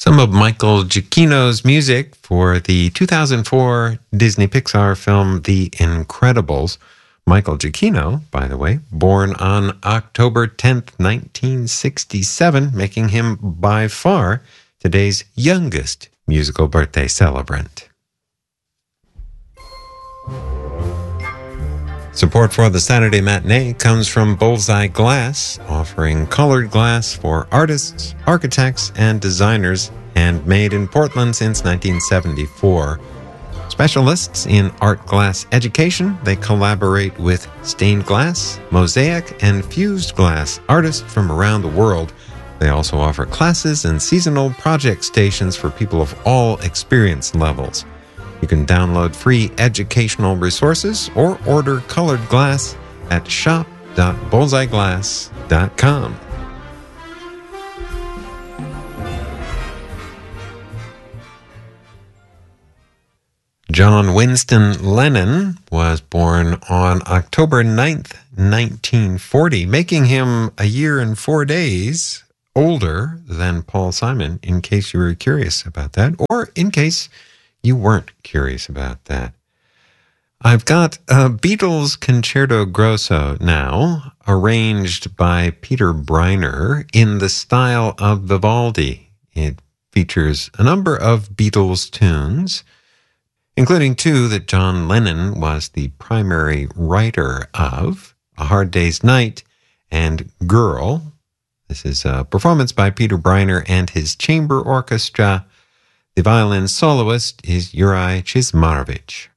Some of Michael Giacchino's music for the 2004 Disney Pixar film The Incredibles. Michael Giacchino, by the way, born on October 10th, 1967, making him by far today's youngest musical birthday celebrant. Support for the Saturday Matinee comes from Bullseye Glass, offering colored glass for artists, architects, and designers, handmade in Portland since 1974. Specialists in art glass education, they collaborate with stained glass, mosaic, and fused glass artists from around the world. They also offer classes and seasonal project stations for people of all experience levels. You can download free educational resources or order colored glass at shop.bullseyeglass.com. John Winston Lennon was born on October 9th, 1940, making him a year and 4 days older than Paul Simon, in case you were curious about that, or in case you weren't curious about that. I've got a Beatles Concerto Grosso now, arranged by Peter Briner in the style of Vivaldi. It features a number of Beatles tunes, including two that John Lennon was the primary writer of, A Hard Day's Night and Girl. This is a performance by Peter Briner and his chamber orchestra. The violin soloist is Yuri Chismarovich.